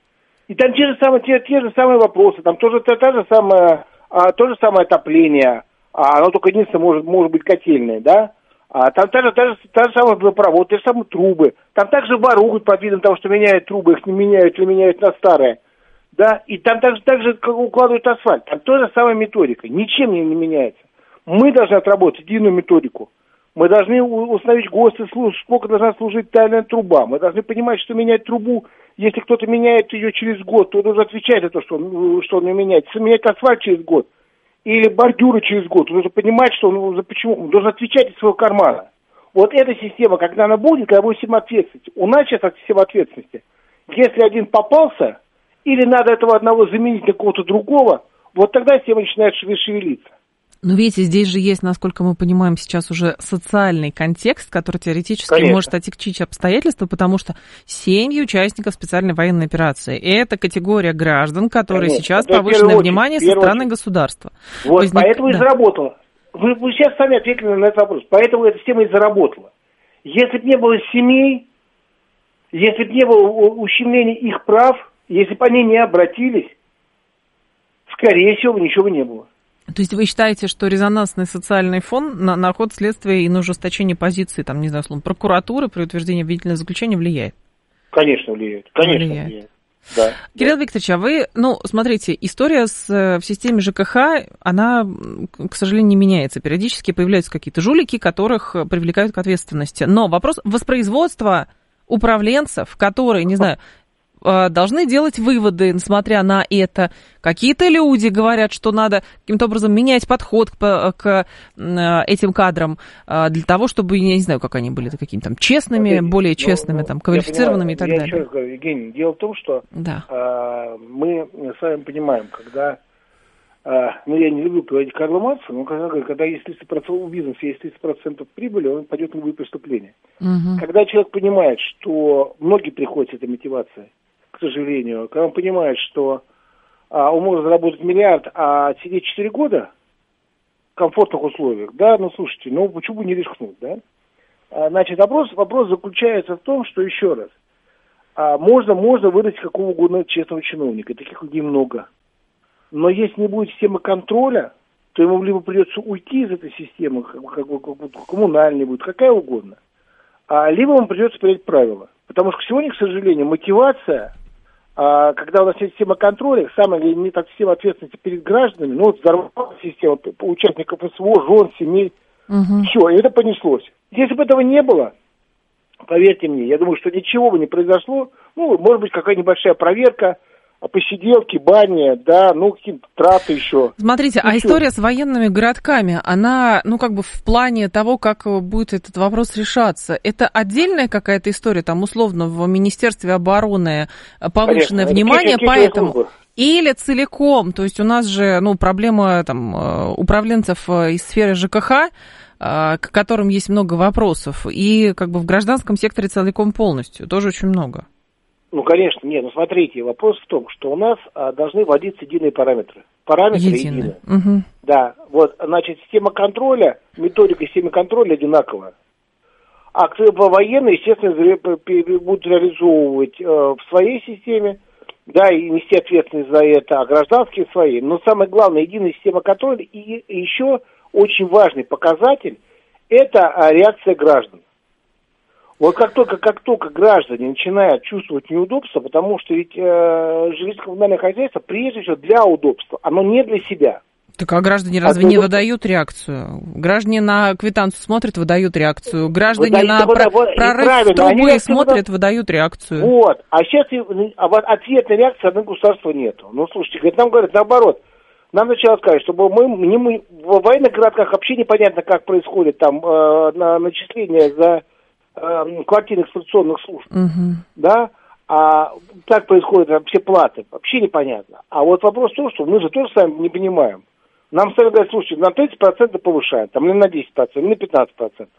И там те же самые, те, те же самые вопросы, там тоже та, та же самая, а, то же самое отопление, а оно только единственное может, может быть котельное, да? А там та же, та же, та же самая водопровод, те же самые трубы. Там также воруют под видом того, что меняют трубы, их не меняют или меняют на старые. Да? И там также, также укладывают асфальт. Там та же самая методика. Ничем не, не меняется. Мы должны отработать единую методику. Мы должны установить ГОСТы, сколько должна служить тайная труба. Мы должны понимать, что менять трубу, если кто-то меняет ее через год, то он должен отвечать за то, что он, что он ее меняет. Если менять асфальт через год, или бордюры через год, он должен понимать, что он, почему, он должен отвечать из своего кармана. Вот эта система, когда она будет, когда будет система ответственности. У нас сейчас система ответственности. Если один попался, или надо этого одного заменить на кого-то другого, вот тогда система начинает шевелиться. Но видите, здесь же есть, насколько мы понимаем, сейчас уже социальный контекст, который теоретически Конечно. может отягчить обстоятельства, потому что семьи участников специальной военной операции – это категория граждан, которые Конечно. сейчас это повышенное внимание со стороны очередь. государства. Вот, Возник... поэтому да. и заработала. Вы, вы сейчас сами ответили на этот вопрос. Поэтому эта система и заработала. Если бы не было семей, если бы не было ущемления их прав, если бы они не обратились, скорее всего, ничего бы не было. То есть вы считаете, что резонансный социальный фон на, на ход следствия и на ужесточение позиции, там, не знаю, словно, прокуратуры при утверждении обвинительного заключения влияет? Конечно, влияет. Конечно, влияет. влияет. Да, Кирилл да. Викторович, а вы, ну, смотрите, история с, в системе ЖКХ, она, к сожалению, не меняется. Периодически появляются какие-то жулики, которых привлекают к ответственности. Но вопрос воспроизводства управленцев, которые, не знаю, должны делать выводы, несмотря на это. Какие-то люди говорят, что надо каким-то образом менять подход к, к этим кадрам для того, чтобы, я не знаю, как они были, какими-то там честными, вот, более честными, ну, там, квалифицированными понимаю, и так я далее. Еще раз говорю, Евгений, дело в том, что да. э, мы с вами понимаем, когда, э, ну, я не люблю говорить Карла Маркса, но когда, когда есть тридцать процентов у бизнеса, есть тридцать процентов прибыли, он пойдет на любые преступления. Угу. Когда человек понимает, что многие приходят с этой мотивацией, к сожалению, когда он понимает, что а, он может заработать миллиард, а сидеть четыре года, комфортных условиях, да, ну, слушайте, ну, почему бы не рискнуть, да? А, значит, вопрос, вопрос заключается в том, что, еще раз, а, можно, можно вырастить какого угодно честного чиновника, таких людей много, но если не будет системы контроля, то ему либо придется уйти из этой системы, как, как, как коммунальной будет, какая угодно, а, либо ему придется принять правила. Потому что сегодня, к сожалению, мотивация, а, когда у нас есть система контроля, самая не так система ответственности перед гражданами, ну вот взорвалась система участников СВО, жен, семей, угу. Все, и это понеслось. Если бы этого не было, поверьте мне, я думаю, что ничего бы не произошло, ну, может быть, какая-нибудь небольшая проверка, посиделки, бани, да, ну, какие-то траты еще. Смотрите, ну, а все. История с военными городками, она, ну, как бы в плане того, как будет этот вопрос решаться, это отдельная какая-то история, там, условно, в Министерстве обороны повышенное Конечно, внимание, это поэтому... Службы. Или целиком, то есть у нас же, ну, проблема, там, управленцев из сферы ЖКХ, к которым есть много вопросов, и, как бы, в гражданском секторе целиком полностью, тоже очень много. Ну, конечно, нет, ну, смотрите, вопрос в том, что у нас а, должны вводиться единые параметры. Параметры единые. Угу. Да, вот, значит, система контроля, методика системы контроля одинаковая. А военные, естественно, будут реализовывать э, в своей системе, да, и нести ответственность за это, а гражданские свои. Но самое главное, единая система контроля, и еще очень важный показатель, это реакция граждан. Вот как только, как только граждане начинают чувствовать неудобства, потому что ведь э, жилищно-коммунальное хозяйство прежде всего для удобства, оно не для себя. Так а граждане разве а не выдают реакцию? Граждане на квитанцию смотрят, выдают реакцию. Граждане выдают, на вот, про- вот, прорыв трубы они смотрят, выдают реакцию. Вот, а сейчас ответной реакции одного государства нету. Ну, слушайте, говорит, нам говорят наоборот. Нам сначала сказать, чтобы мы, не мы в военных городках вообще непонятно, как происходит там э, на, начисление за э, квартирных эксплуатационных служб, угу. да, а так происходят там, все платы, вообще непонятно. А вот вопрос в том, что мы же тоже сами не понимаем. Нам сами говорят, слушайте, на тридцать процентов повышаем, там, или на десять процентов, или на пятнадцать процентов.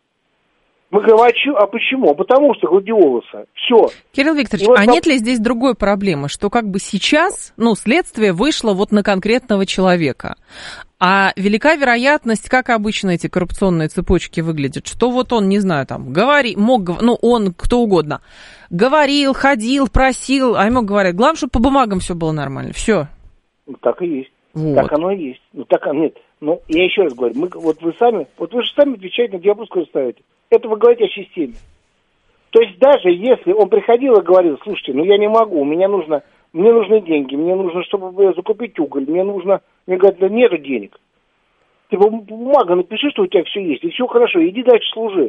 Мы говорим, а, чё, а почему? Потому что гладиолуса. Все. Кирилл Викторович, вот а нет ли здесь другой проблемы, что как бы сейчас, ну, следствие вышло вот на конкретного человека, а велика вероятность, как обычно эти коррупционные цепочки выглядят, что вот он, не знаю, там, говори, мог, ну, он, кто угодно, говорил, ходил, просил, а ему говорят, главное, чтобы по бумагам все было нормально, все. Ну, так и есть. Вот. Так оно и есть. Ну, так оно нет. Ну, я еще раз говорю, мы, вот вы сами, вот вы же сами отвечаете на вопрос, который ставите. Это вы говорите о системе. То есть даже если он приходил и говорил, слушайте, ну я не могу, мне нужно, мне нужны деньги, мне нужно, чтобы закупить уголь, мне нужно, мне говорят, да нету денег. Ты бумага напиши, что у тебя все есть, и все хорошо, иди дальше служи.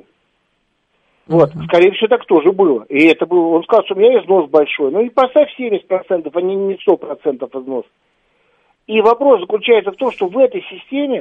Вот, uh-huh. Скорее всего, так тоже было. И это было, он сказал, что у меня износ большой. Ну и поставь семьдесят процентов, а не, не сто процентов износ. И вопрос заключается в том, что в этой системе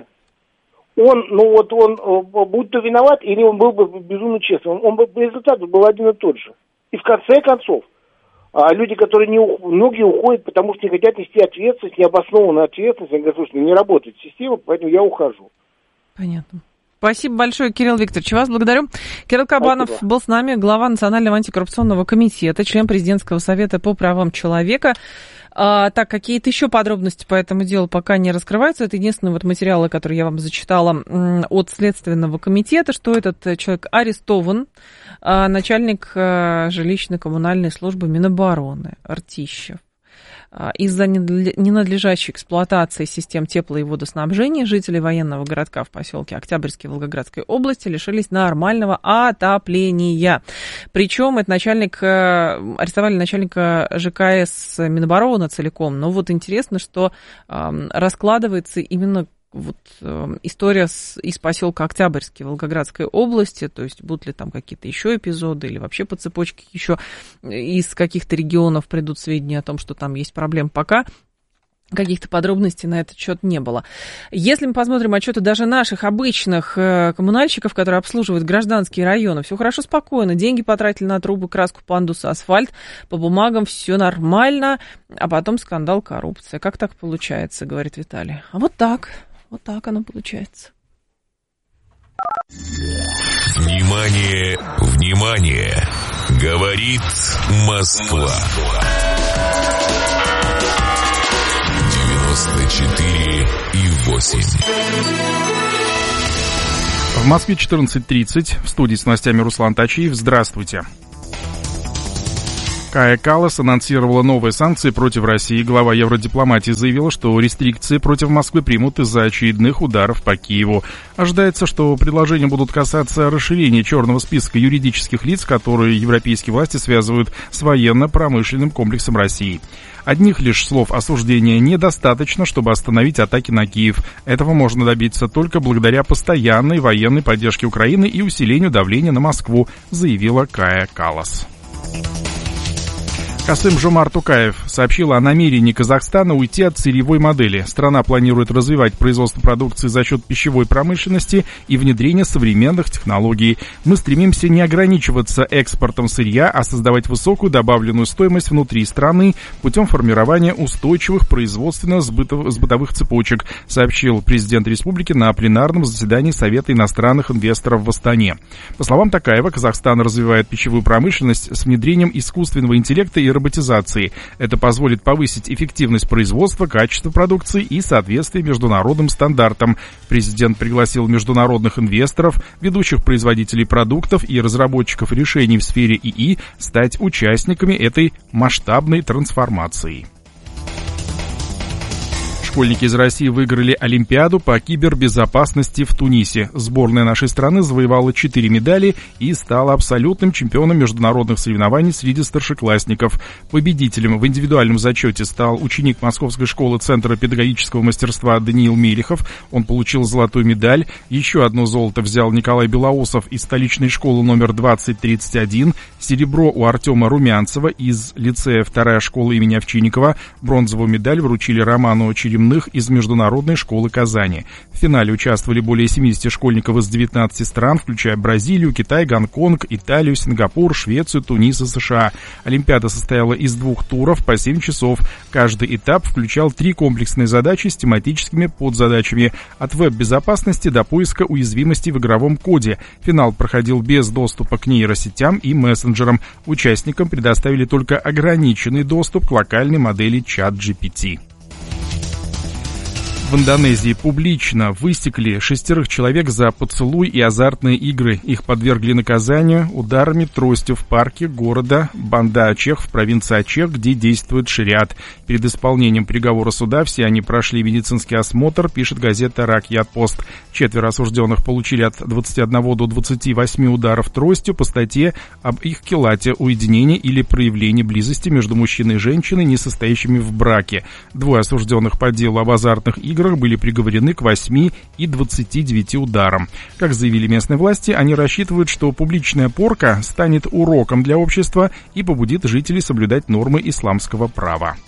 он, ну вот он, будь то виноват, или он был бы безумно честным, он бы, результат был один и тот же. И в конце концов, люди, которые не, многие уходят, потому что не хотят нести ответственность, необоснованную ответственность, они говорят, слушай, не работает система, поэтому я ухожу. Понятно. Спасибо большое, Кирилл Викторович. Вас благодарю. Кирилл Кабанов Спасибо. Был с нами, глава Национального антикоррупционного комитета, член Президентского совета по правам человека. А, так, какие-то еще подробности по этому делу пока не раскрываются. Это единственные вот материалы, которые я вам зачитала от Следственного комитета, что этот человек арестован, а, начальник а, жилищно-коммунальной службы Минобороны Ртищев. Из-за ненадлежащей эксплуатации систем тепло- и водоснабжения жители военного городка в поселке Октябрьский Волгоградской области лишились нормального отопления. Причем это начальник, арестовали начальника ЖКС Минобороны целиком. Но вот интересно, что раскладывается именно вот э, история с, из поселка Октябрьский Волгоградской области, то есть будут ли там какие-то еще эпизоды или вообще по цепочке еще из каких-то регионов придут сведения о том, что там есть проблемы, пока каких-то подробностей на этот счет не было. Если мы посмотрим отчеты даже наших обычных э, коммунальщиков, которые обслуживают гражданские районы, все хорошо, спокойно, деньги потратили на трубы, краску, пандусы, асфальт, по бумагам все нормально, а потом скандал, коррупция. Как так получается, говорит Виталий. А вот так. Вот так оно получается. Внимание, внимание! Говорит Москва. девяносто четыре и восемь. В Москве четырнадцать тридцать. В студии с новостями Руслан Тачиев. Здравствуйте. Кая Каллас анонсировала новые санкции против России. Глава евродипломатии заявила, что рестрикции против Москвы примут из-за очередных ударов по Киеву. Ожидается, что предложения будут касаться расширения черного списка юридических лиц, которые европейские власти связывают с военно-промышленным комплексом России. Одних лишь слов осуждения недостаточно, чтобы остановить атаки на Киев. Этого можно добиться только благодаря постоянной военной поддержке Украины и усилению давления на Москву, заявила Кая Каллас. Касым-Жомарт Токаев сообщил о намерении Казахстана уйти от сырьевой модели. Страна планирует развивать производство продукции за счет пищевой промышленности и внедрения современных технологий. Мы стремимся не ограничиваться экспортом сырья, а создавать высокую добавленную стоимость внутри страны путем формирования устойчивых производственно-сбытовых цепочек, сообщил президент республики на пленарном заседании Совета иностранных инвесторов в Астане. По словам Токаева, Казахстан развивает пищевую промышленность с внедрением искусственного интеллекта и роботизации. Это позволит повысить эффективность производства, качество продукции и соответствие международным стандартам. Президент пригласил международных инвесторов, ведущих производителей продуктов и разработчиков решений в сфере ИИ стать участниками этой масштабной трансформации. Школьники из России выиграли Олимпиаду по кибербезопасности в Тунисе. Сборная нашей страны завоевала четыре медали и стала абсолютным чемпионом международных соревнований среди старшеклассников. Победителем в индивидуальном зачете стал ученик Московской школы Центра педагогического мастерства Даниил Мелехов. Он получил золотую медаль. Еще одно золото взял Николай Белоусов из столичной школы номер двадцать тридцать один. Серебро у Артема Румянцева из лицея вторая школа имени Овчинникова. Бронзовую медаль вручили Роману Черемных из Международной школы Казани. В финале участвовали более семьдесят школьников из девятнадцати стран, включая Бразилию, Китай, Гонконг, Италию, Сингапур, Швецию, Тунис и США. Олимпиада состояла из двух туров по семь часов. Каждый этап включал три комплексные задачи с тематическими подзадачами. От веб-безопасности до поиска уязвимостей в игровом коде. Финал проходил без доступа к нейросетям и мессенджерам. Участникам предоставили только ограниченный доступ к локальной модели чат джи пи ти. В Индонезии публично высекли шестерых человек за поцелуй и азартные игры. Их подвергли наказанию ударами тростью в парке города Банда-Ачех в провинции Ачех, где действует шариат. Перед исполнением приговора суда все они прошли медицинский осмотр, пишет газета «Ракьят-Пост». Четверо осужденных получили от двадцати одного до двадцати восьми ударов тростью по статье об их килате, уединении или проявлении близости между мужчиной и женщиной, не состоящими в браке. Двое осужденных по делу об азартных играх были приговорены к восьми и двадцати девяти ударам. Как заявили местные власти, они рассчитывают, что публичная порка станет уроком для общества и побудит жителей соблюдать нормы исламского права.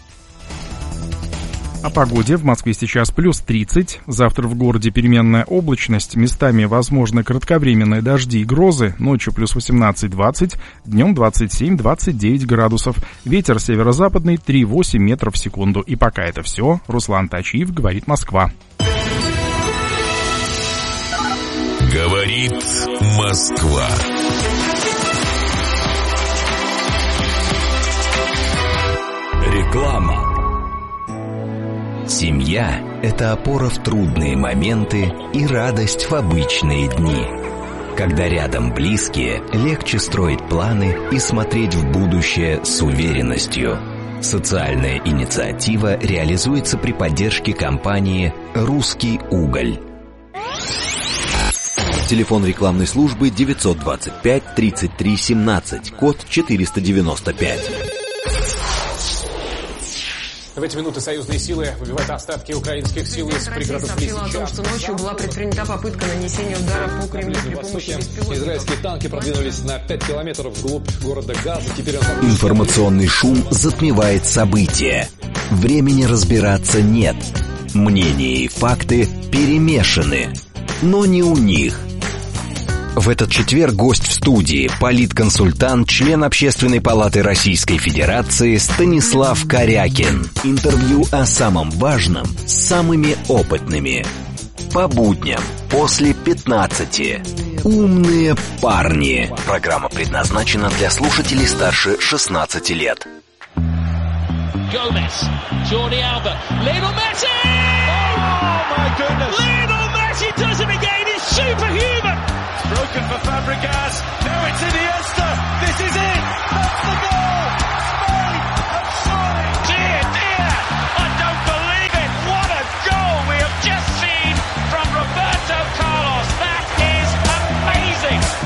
О погоде. В Москве сейчас плюс тридцать. Завтра в городе переменная облачность. Местами возможны кратковременные дожди и грозы. Ночью плюс восемнадцать-двадцать. Днем двадцать семь-двадцать девять градусов. Ветер северо-западный три-восемь метров в секунду. И пока это все. Руслан Тачиев, говорит Москва. Говорит Москва. Реклама. Семья – это опора в трудные моменты и радость в обычные дни. Когда рядом близкие, легче строить планы и смотреть в будущее с уверенностью. Социальная инициатива реализуется при поддержке компании «Русский уголь». Телефон рекламной службы девятьсот двадцать пять тридцать три семнадцать, код четыреста девяносто пять. В эти минуты союзные силы выбивают остатки украинских сил из пригородов Лисичанска. О том, что ночью была предпринята попытка нанесения удара по Кремлю при помощи беспилотников. Израильские танки продвинулись на пять километров вглубь города Газа. Теперь он... Информационный шум затмевает события. Времени разбираться нет. Мнения и факты перемешаны. Но не у них. В этот четверг гость в студии, политконсультант, член Общественной палаты Российской Федерации Станислав Корякин. Интервью о самом важном с самыми опытными. По будням после пятнадцати. Умные парни. Программа предназначена для слушателей старше шестнадцати лет. Gomez, Jordi Alba, Lionel Messi! Oh my goodness!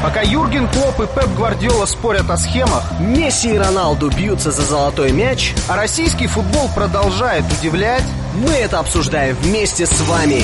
Пока Юрген Клопп и Пеп Гвардиола спорят о схемах, Месси и Роналду бьются за золотой мяч, а российский футбол продолжает удивлять, мы это обсуждаем вместе с вами.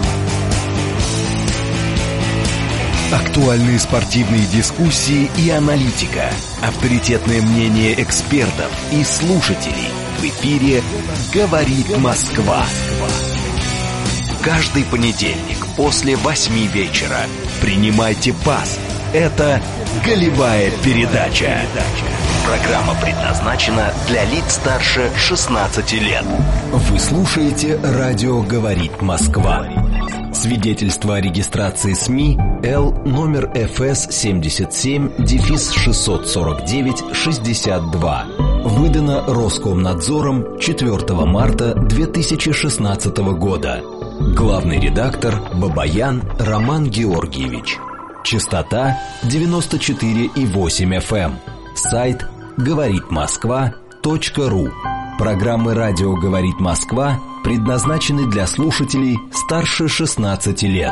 Актуальные спортивные дискуссии и аналитика. Авторитетное мнение экспертов и слушателей. В эфире «Говорит Москва». Каждый понедельник после восьми вечера принимайте пас. Это «Голевая передача». Программа предназначена для лиц старше шестнадцати лет. Вы слушаете «Радио говорит Москва». Свидетельство о регистрации СМИ Л номер эф эс семьдесят семь шестьсот сорок девять шестьдесят два. Выдано Роскомнадзором четвёртого марта две тысячи шестнадцатого года. Главный редактор Бабаян Роман Георгиевич. Частота девяносто четыре и восемь эф эм. Сайт говорит москва точка ру. Программы «Радио говорит Москва» предназначены для слушателей старше шестнадцати лет.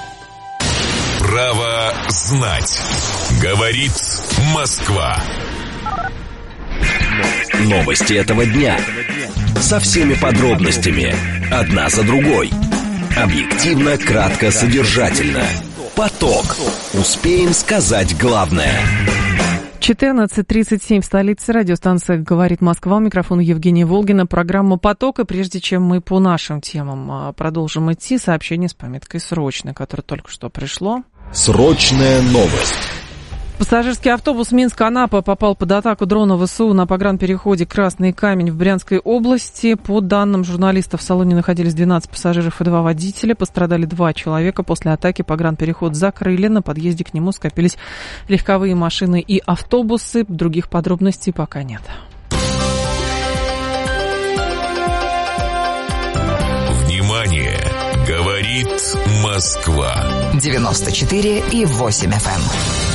Право знать. Говорит Москва. Новости этого дня. Со всеми подробностями. Одна за другой. Объективно, кратко, содержательно. Поток. Успеем сказать главное. четырнадцать тридцать семь в столице. Радиостанция «Говорит Москва». У микрофона Евгения Волгина. Программа «Поток». И прежде чем мы по нашим темам продолжим идти, сообщение с пометкой «Срочно», которое только что пришло. Срочная новость. Пассажирский автобус Минск-Анапа попал под атаку дрона ВСУ на погранпереходе «Красный камень» в Брянской области. По данным журналистов, в салоне находились двенадцать пассажиров и два водителя. Пострадали два человека. После атаки погранпереход закрыли. На подъезде к нему скопились легковые машины и автобусы. Других подробностей пока нет. Внимание! Говорит Москва. девяносто четыре и восемь эф эм.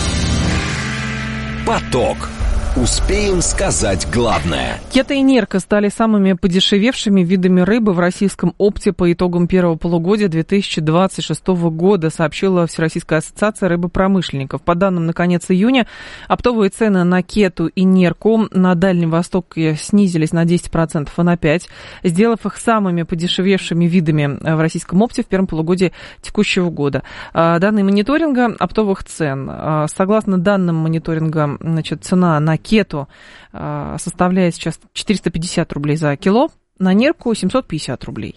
Поток. Успеем сказать главное. Кета и нерка стали самыми подешевевшими видами рыбы в российском опте по итогам первого полугодия две тысячи двадцать шестого года, сообщила Всероссийская ассоциация рыбопромышленников. По данным на конец июня, оптовые цены на кету и нерку на Дальнем Востоке снизились на десять процентов и на пять процентов, сделав их самыми подешевевшими видами в российском опте в первом полугодии текущего года. Данные мониторинга оптовых цен. Согласно данным мониторинга, значит, цена на кету составляет сейчас четыреста пятьдесят рублей за кило, на нерку семьсот пятьдесят рублей.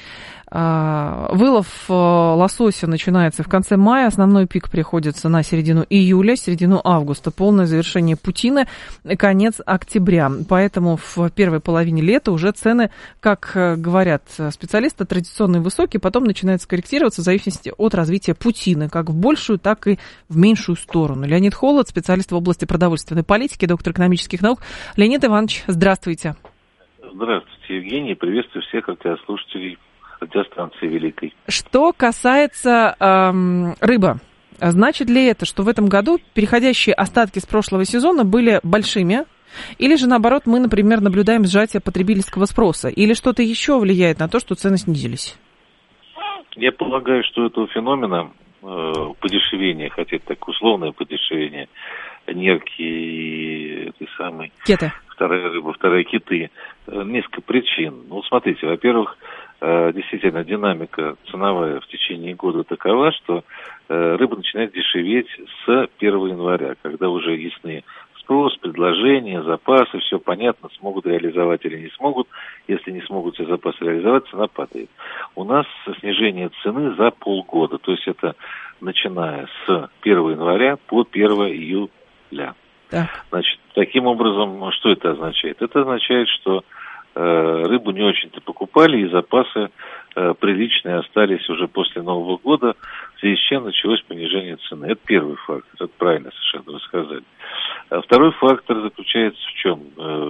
Вылов лосося начинается в конце мая, основной пик приходится на середину июля, середину августа, полное завершение путины, конец октября. Поэтому в первой половине лета уже цены, как говорят специалисты, традиционно высокие, потом начинают корректироваться в зависимости от развития путины, как в большую, так и в меньшую сторону. Леонид Холод, специалист в области продовольственной политики, доктор экономических наук. Леонид Иванович, здравствуйте. Здравствуйте, Евгений. Приветствую всех радиослушателей радиостанции Великой. Что касается эм, рыбы, значит ли это, что в этом году переходящие остатки с прошлого сезона были большими? Или же, наоборот, мы, например, наблюдаем сжатие потребительского спроса? Или что-то еще влияет на то, что цены снизились? Я полагаю, что этого феномена э, подешевения, хотя это так условное подешевение, нерки и этой самой... Кеты. Вторая рыба, вторая киты. Несколько причин. Ну, смотрите, во-первых, действительно, динамика ценовая в течение года такова, что рыба начинает дешеветь с первого января, когда уже ясны спрос, предложение, запасы, все понятно, смогут реализовать или не смогут. Если не смогут все запасы реализовать, цена падает. У нас снижение цены за полгода, то есть это начиная с первого января по первого июля. Да. Значит, таким образом, что это означает? Это означает, что э, рыбу не очень-то покупали, и запасы э, приличные остались уже после Нового года, в связи с чем началось понижение цены. Это первый фактор, это правильно совершенно рассказали. А второй фактор заключается в чем? Э,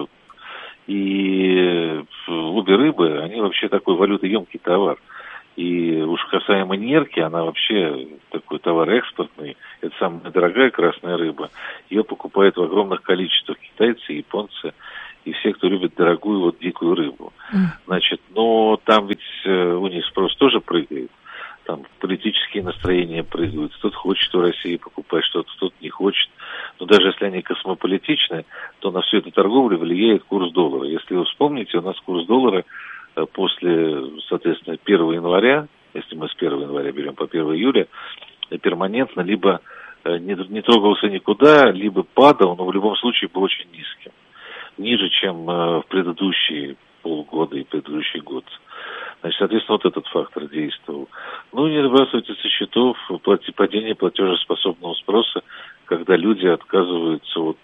и обе рыбы, они вообще такой валютоемкий товар. И уж касаемо нерки, она вообще такой товар экспортный. Это самая дорогая красная рыба. Ее покупают в огромных количествах китайцы, японцы и все, кто любит дорогую вот дикую рыбу. Значит, но там ведь у них спрос тоже прыгает. там политические настроения прыгают. Кто-то хочет у России покупать что-то, кто-то не хочет. Но даже если они космополитичны, то на всю эту торговлю влияет курс доллара. Если вы вспомните, у нас курс доллара после, соответственно, первого января, если мы с первого января берем по первого июля, перманентно либо не, не трогался никуда, либо падал, но в любом случае был очень низким. Ниже, чем в предыдущие полгода и предыдущий год. Значит, соответственно, вот этот фактор действовал. Ну, не сбрасывайте со счетов падение платежеспособного спроса, когда люди отказываются от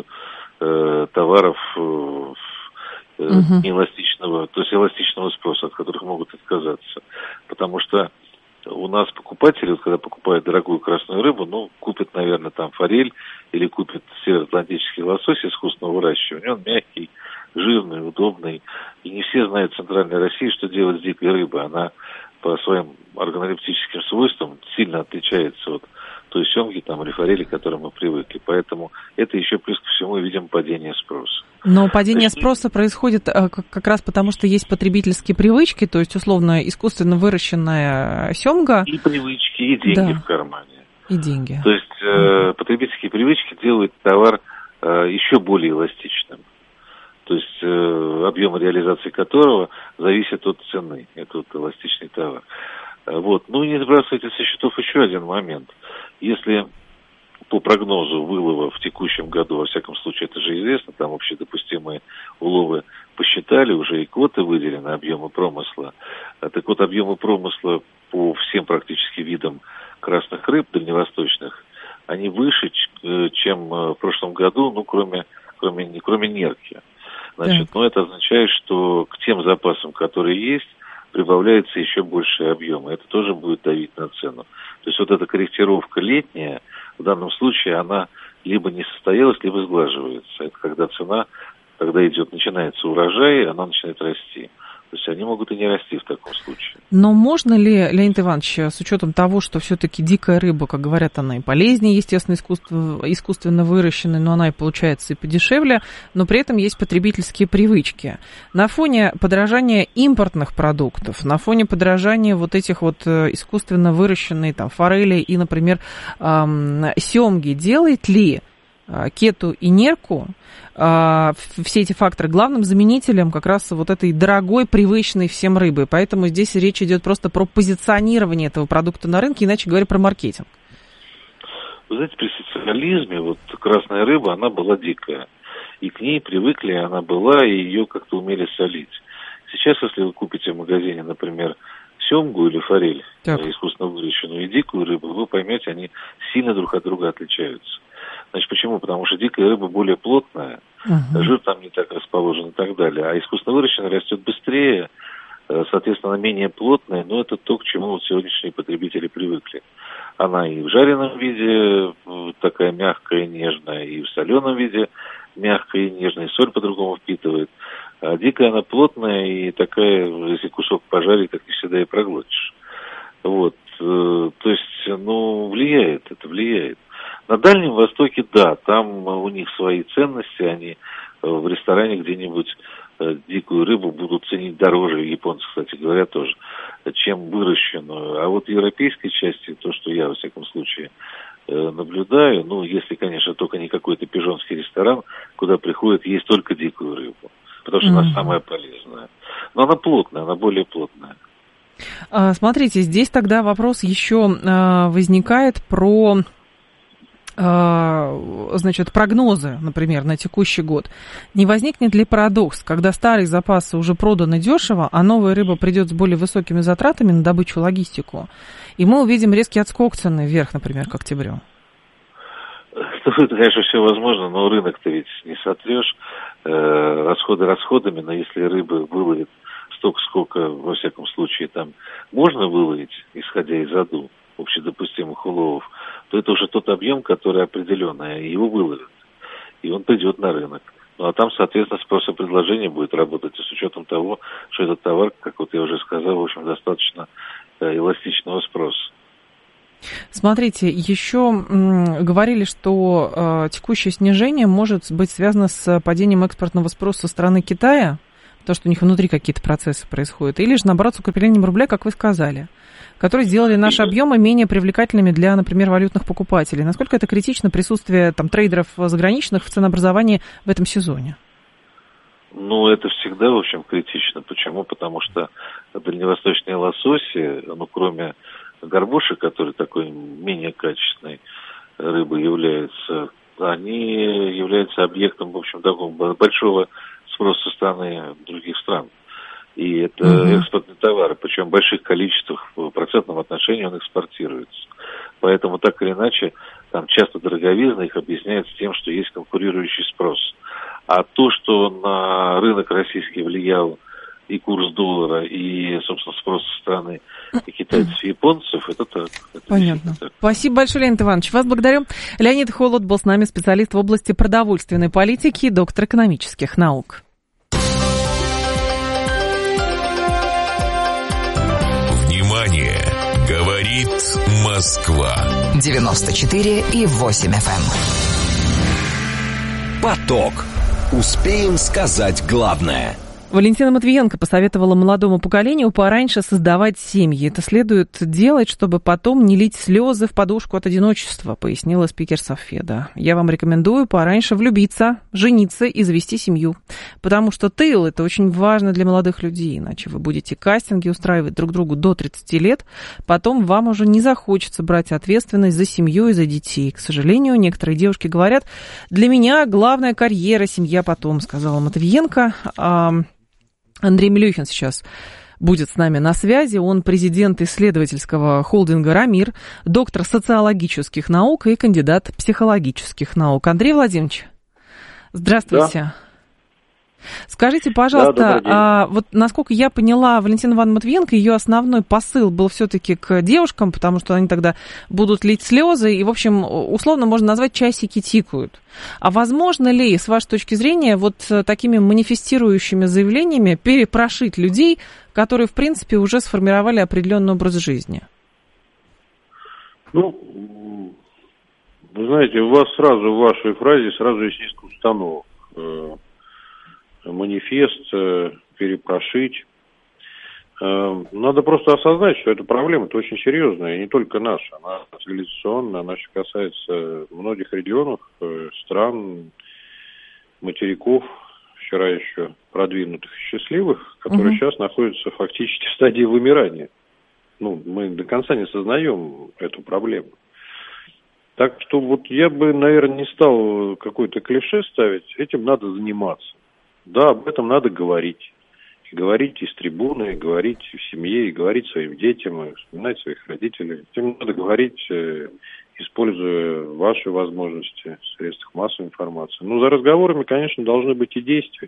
э, товаров э, угу. неэластичного, то есть эластичного спроса, от которых могут отказаться. Потому что у нас покупатели, вот, когда покупают дорогую красную рыбу, ну, купят, наверное, там форель или купят североатлантический лосось искусственного выращивания. Он мягкий, жирный, удобный. И не все знают в Центральной России, что делать с дикой рыбой. Она по своим органолептическим свойствам сильно отличается от той семги там, или форели, к которой мы привыкли. Поэтому это еще плюс ко всему видим падение спроса. Но падение Значит, спроса происходит как раз потому, что есть потребительские привычки, то есть, условно, искусственно выращенная семга. И привычки, и деньги да. в кармане. И деньги. То есть э, потребительские привычки делают товар э, еще более эластичным. То есть э, объем реализации которого зависит от цены. Это вот эластичный товар. Вот. Ну и не сбрасывайте со счетов еще один момент. Если по прогнозу вылова в текущем году, во всяком случае, это же известно, там общедопустимые уловы посчитали, уже и квоты выделены, объемы промысла. Так вот, объемы промысла по всем практически видам красных рыб дальневосточных, они выше, чем в прошлом году, ну, кроме, кроме, кроме нерки. Значит, ну, это означает, что к тем запасам, которые есть, прибавляется еще большие объемы. Это тоже будет давить на цену. То есть вот эта корректировка летняя, в данном случае, она либо не состоялась, либо сглаживается. Это когда цена, когда идет, начинается урожай, она начинает расти. То есть они могут и не расти в таком случае. Но можно ли, Леонид Иванович, с учетом того, что все-таки дикая рыба, как говорят, она и полезнее, естественно, искусственно, искусственно выращенная, но она и получается и подешевле, но при этом есть потребительские привычки. На фоне подорожания импортных продуктов, на фоне подорожания вот этих вот искусственно выращенной там форели и, например, эм, семги, делает ли кету и нерку, а, все эти факторы главным заменителем как раз вот этой дорогой, привычной всем рыбы. Поэтому здесь речь идет просто про позиционирование этого продукта на рынке, иначе говоря, про маркетинг. Вы знаете, при социализме вот красная рыба, она была дикая. И к ней привыкли, она была, и ее как-то умели солить. Сейчас, если вы купите в магазине, например, семгу или форель, так. искусственно выращенную, и дикую рыбу, вы поймете, они сильно друг от друга отличаются. Значит, почему? Потому что дикая рыба более плотная, uh-huh. жир там не так расположен и так далее. А искусственно выращенная растет быстрее, соответственно, она менее плотная, но это то, к чему вот сегодняшние потребители привыкли. Она и в жареном виде такая мягкая и нежная, и в соленом виде мягкая и нежная, и соль по-другому впитывает. А дикая она плотная и такая, если кусок пожарить, так не всегда и проглотишь. Вот. То есть, ну, влияет, это влияет. На Дальнем Востоке, да, там у них свои ценности, они в ресторане где-нибудь дикую рыбу будут ценить дороже, японцы, кстати говоря, тоже, чем выращенную. А вот в европейской части, то, что я, во всяком случае, наблюдаю, ну, если, конечно, только не какой-то пижонский ресторан, куда приходят есть только дикую рыбу, потому что mm-hmm. она самая полезная. Но она плотная, она более плотная. Смотрите, здесь тогда вопрос еще возникает про... значит, прогнозы, например, на текущий год. Не возникнет ли парадокс, когда старые запасы уже проданы дешево, а новая рыба придет с более высокими затратами на добычу, логистику, и мы увидим резкий отскок цены вверх, например, к октябрю? Это, конечно, все возможно, но рынок-то ведь не сотрешь. Расходы расходами, но если рыбы выловит столько, сколько, во всяком случае, там можно выловить, исходя из аду, общедопустимых уловов, то это уже тот объем, который определенный, его выловят, и он придет на рынок. Ну, а там, соответственно, спрос и предложение будет работать, и с учетом того, что этот товар, как вот я уже сказал, в общем, достаточно э, эластичного спроса. Смотрите, еще м, говорили, что э, текущее снижение может быть связано с падением экспортного спроса со стороны Китая, то, что у них внутри какие-то процессы происходят, или же, наоборот, с укреплением рубля, как вы сказали, которые сделали наши объемы менее привлекательными для, например, валютных покупателей. Насколько это критично присутствие там трейдеров заграничных в ценообразовании в этом сезоне? Ну, это всегда, в общем, критично. Почему? Потому что дальневосточные лососи, ну, кроме горбуши, который такой менее качественной рыбой является, они являются объектом, в общем, такого большого спроса со стороны других стран. И это uh-huh. экспортные товары, причем в больших количествах, в процентном отношении он экспортируется. Поэтому так или иначе, там часто дороговизна их объясняется тем, что есть конкурирующий спрос. А то, что на рынок российский влиял и курс доллара, и, собственно, спрос со стороны и китайцев, и японцев, это так. Это Понятно. Так. Спасибо большое, Леонид Иванович. Вас благодарю. Леонид Холод был с нами, специалист в области продовольственной политики, доктор экономических наук. Внимание! Говорит Москва. девяносто четыре и восемь эф эм. Поток. Успеем сказать главное. Валентина Матвиенко посоветовала молодому поколению пораньше создавать семьи. Это следует делать, чтобы потом не лить слезы в подушку от одиночества, пояснила спикер Совфеда. Я вам рекомендую пораньше влюбиться, жениться и завести семью. Потому что тыл – это очень важно для молодых людей. Иначе вы будете кастинги устраивать друг другу до тридцати лет. Потом вам уже не захочется брать ответственность за семью и за детей. К сожалению, некоторые девушки говорят, для меня главная карьера, семья потом, сказала Матвиенко. Андрей Милюхин сейчас будет с нами на связи. Он президент исследовательского холдинга «Рамир», доктор социологических наук и кандидат психологических наук. Андрей Владимирович, здравствуйте. Да. Скажите, пожалуйста, да, а, вот насколько я поняла, Валентина Ивановна Матвиенко, ее основной посыл был все-таки к девушкам, потому что они тогда будут лить слезы, и, в общем, условно можно назвать часики тикают. А возможно ли, с вашей точки зрения, вот такими манифестирующими заявлениями перепрошить людей, которые, в принципе, уже сформировали определенный образ жизни? Ну, вы знаете, у вас сразу в вашей фразе сразу есть несколько установок. Манифест, перепрошить. Надо просто осознать, что эта проблема-то очень серьезная, и не только наша, она цивилизационная, она касается многих регионов, стран, материков, вчера еще продвинутых и счастливых, которые угу. сейчас находятся фактически в стадии вымирания. Ну, мы до конца не сознаем эту проблему. Так что вот я бы, наверное, не стал какой-то клише ставить, этим надо заниматься. Да, об этом надо говорить. И говорить из трибуны, и говорить в семье, и говорить своим детям, и вспоминать своих родителей. Этим надо говорить, используя ваши возможности в средствах массовой информации. Ну, за разговорами, конечно, должны быть и действия.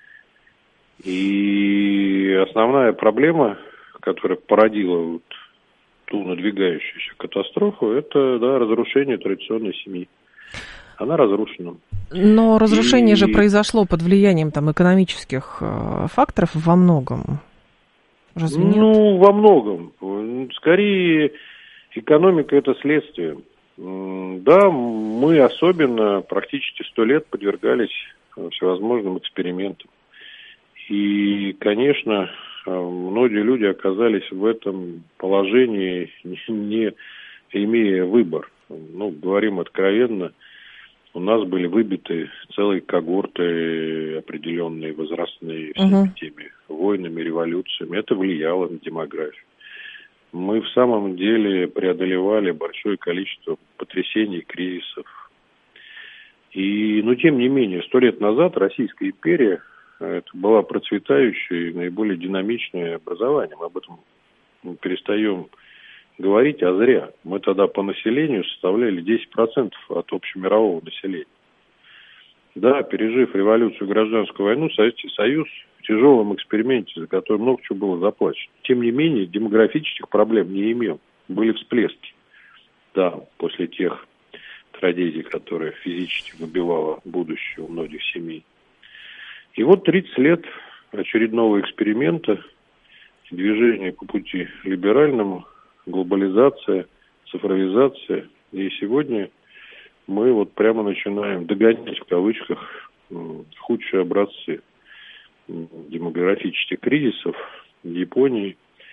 И основная проблема, которая породила вот ту надвигающуюся катастрофу, это, да, разрушение традиционной семьи. Она разрушена. Но разрушение и... же произошло под влиянием там экономических э, факторов во многом. Разве нет? Ну, во многом. Скорее, экономика – это следствие. Да, мы особенно практически сто лет подвергались всевозможным экспериментам. И, конечно, многие люди оказались в этом положении, не имея выбор. Ну, говорим откровенно, у нас были выбиты целые когорты определенные, возрастные, всеми uh-huh. теми войнами, революциями. Это влияло на демографию. Мы в самом деле преодолевали большое количество потрясений, кризисов. И, но тем не менее, сто лет назад Российская империя это была процветающая и наиболее динамичное образование. Мы об этом перестаем говорить, а зря. Мы тогда по населению составляли десять процентов от общемирового населения. Да, пережив революцию и гражданскую войну, Советский Союз в тяжелом эксперименте, за который много чего было заплачено. Тем не менее, демографических проблем не имел. Были всплески. Да, после тех трагедий, которые физически выбивало будущее у многих семей. И вот тридцать лет очередного эксперимента, движения по пути либеральному, глобализация, цифровизация. И сегодня мы вот прямо начинаем догонять, в кавычках, худшие образцы. демографических кризисов в Японии